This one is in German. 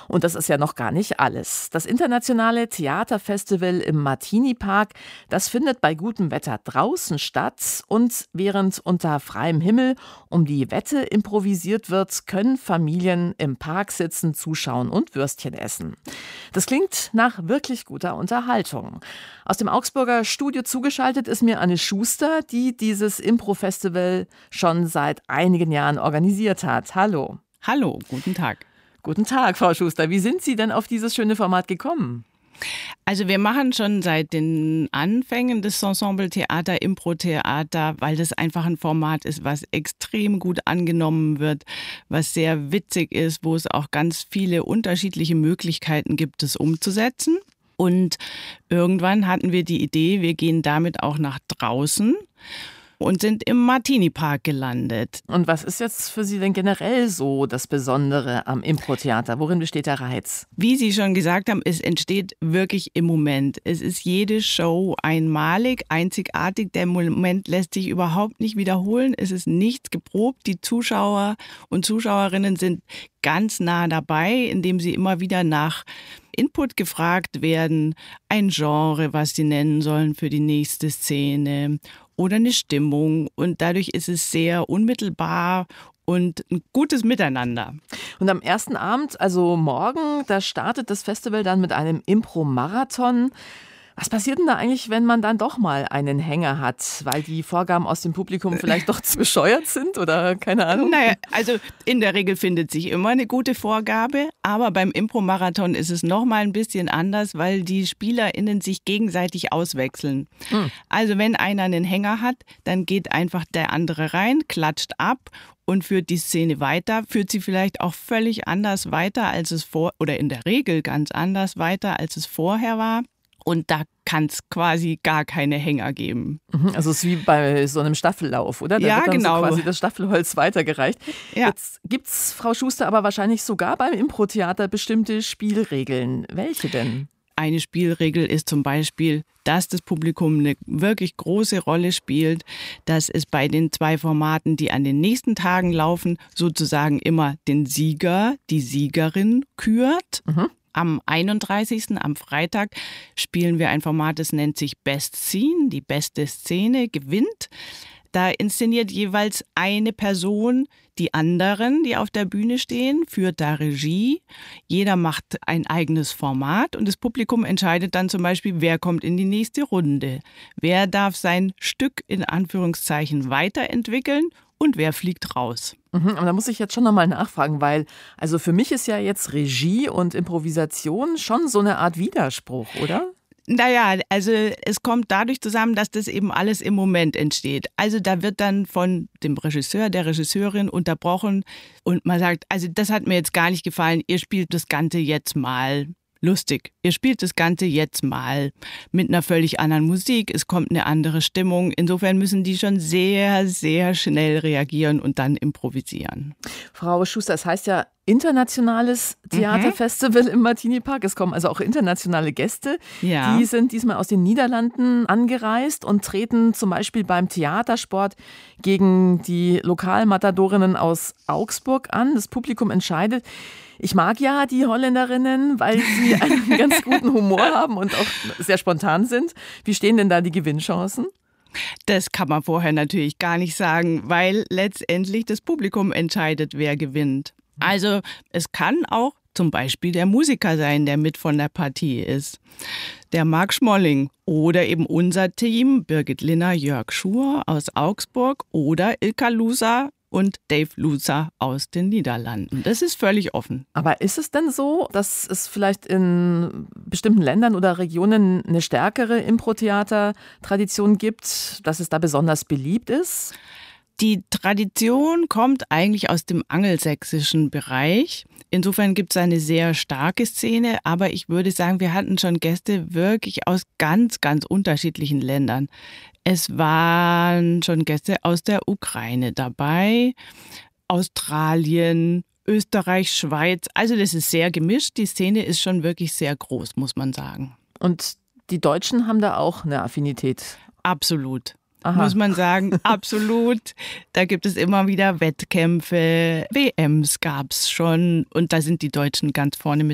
Und das ist ja noch gar nicht alles. Das internationale Theaterfestival im Martini-Park, das findet bei gutem Wetter draußen statt. Und während unter freiem Himmel um die Wette improvisiert wird, können Familien im Park sitzen, zuschauen und Würstchen essen. Das klingt nach wirklich guter Unterhaltung. Aus dem Augsburger Studio zugeschaltet ist mir Anne Schuster, die dieses Impro-Festival schon seit einigen Jahren organisiert hat. Hallo. Hallo, guten Tag. Guten Tag, Frau Schuster. Wie sind Sie denn auf dieses schöne Format gekommen? Also wir machen schon seit den Anfängen des Ensemble-Theater, Impro-Theater, weil das einfach ein Format ist, was extrem gut angenommen wird, was sehr witzig ist, wo es auch ganz viele unterschiedliche Möglichkeiten gibt, es umzusetzen. Und irgendwann hatten wir die Idee, wir gehen damit auch nach draußen und sind im Martini-Park gelandet. Und was ist jetzt für Sie denn generell so das Besondere am Impro-Theater? Worin besteht der Reiz? Wie Sie schon gesagt haben, es entsteht wirklich im Moment. Es ist jede Show einmalig, einzigartig. Der Moment lässt sich überhaupt nicht wiederholen. Es ist nichts geprobt. Die Zuschauer und Zuschauerinnen sind ganz nah dabei, indem sie immer wieder nach Input gefragt werden. Ein Genre, was sie nennen sollen für die nächste Szene. Oder eine Stimmung, und dadurch ist es sehr unmittelbar und ein gutes Miteinander. Und am ersten Abend, also morgen, da startet das Festival dann mit einem Impro-Marathon. Was passiert denn da eigentlich, wenn man dann doch mal einen Hänger hat, weil die Vorgaben aus dem Publikum vielleicht doch zu bescheuert sind oder keine Ahnung? Naja, also in der Regel findet sich immer eine gute Vorgabe, aber beim Impro-Marathon ist es nochmal ein bisschen anders, weil die SpielerInnen sich gegenseitig auswechseln. Also wenn einer einen Hänger hat, dann geht einfach der andere rein, klatscht ab und führt die Szene weiter, führt sie vielleicht auch völlig anders weiter, als es oder in der Regel ganz anders weiter, als es vorher war. Und da kann es quasi gar keine Hänger geben. Also es ist wie bei so einem Staffellauf, oder? Da wird dann so quasi das Staffelholz weitergereicht. Ja. Jetzt gibt es, Frau Schuster, aber wahrscheinlich sogar beim Impro-Theater bestimmte Spielregeln. Welche denn? Eine Spielregel ist zum Beispiel, dass das Publikum eine wirklich große Rolle spielt, dass es bei den 2 Formaten, die an den nächsten Tagen laufen, sozusagen immer den Sieger, die Siegerin kürt. Am 31., am Freitag, spielen wir ein Format, das nennt sich Best Scene, die beste Szene gewinnt. Da inszeniert jeweils eine Person die anderen, die auf der Bühne stehen, führt da Regie. Jeder macht ein eigenes Format und das Publikum entscheidet dann zum Beispiel, wer kommt in die nächste Runde. Wer darf sein Stück in Anführungszeichen weiterentwickeln und wer fliegt raus. Und da muss ich jetzt schon nochmal nachfragen, weil also für mich ist ja jetzt Regie und Improvisation schon so eine Art Widerspruch, oder? Naja, also es kommt dadurch zusammen, dass das eben alles im Moment entsteht. Also da wird dann von dem Regisseur, der Regisseurin unterbrochen und man sagt, also das hat mir jetzt gar nicht gefallen, ihr spielt das Ganze jetzt mal lustig. Ihr spielt das Ganze jetzt mal mit einer völlig anderen Musik, es kommt eine andere Stimmung. Insofern müssen die schon sehr, sehr schnell reagieren und dann improvisieren. Frau Schuster, es heißt ja internationales Theaterfestival im Martini-Park. Es kommen also auch internationale Gäste. Ja. Die sind diesmal aus den Niederlanden angereist und treten zum Beispiel beim Theatersport gegen die Lokalmatadorinnen aus Augsburg an. Das Publikum entscheidet. Ich mag ja die Holländerinnen, weil sie einen ganz guten Humor haben und auch sehr spontan sind. Wie stehen denn da die Gewinnchancen? Das kann man vorher natürlich gar nicht sagen, weil letztendlich das Publikum entscheidet, wer gewinnt. Also es kann auch zum Beispiel der Musiker sein, der mit von der Partie ist. Der Marc Schmolling oder eben unser Team, Birgit Linner, Jörg Schur aus Augsburg oder Ilka Lusa und Dave Lusa aus den Niederlanden. Das ist völlig offen. Aber ist es denn so, dass es vielleicht in bestimmten Ländern oder Regionen eine stärkere Impro-Theater-Tradition gibt, dass es da besonders beliebt ist? Die Tradition kommt eigentlich aus dem angelsächsischen Bereich. Insofern gibt es eine sehr starke Szene, aber ich würde sagen, wir hatten schon Gäste wirklich aus ganz, ganz unterschiedlichen Ländern. Es waren schon Gäste aus der Ukraine dabei, Australien, Österreich, Schweiz. Also das ist sehr gemischt. Die Szene ist schon wirklich sehr groß, muss man sagen. Und die Deutschen haben da auch eine Affinität? Absolut. Muss man sagen, absolut. Da gibt es immer wieder Wettkämpfe, WMs gab es schon und da sind die Deutschen ganz vorne mit